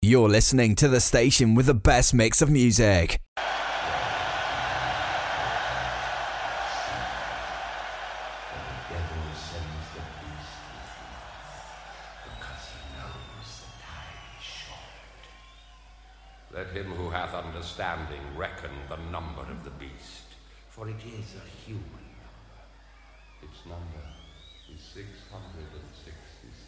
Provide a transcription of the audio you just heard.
You're listening to the station with the best mix of music. Let him who hath understanding reckon the number of the beast, for it is a human number. Its number is 666.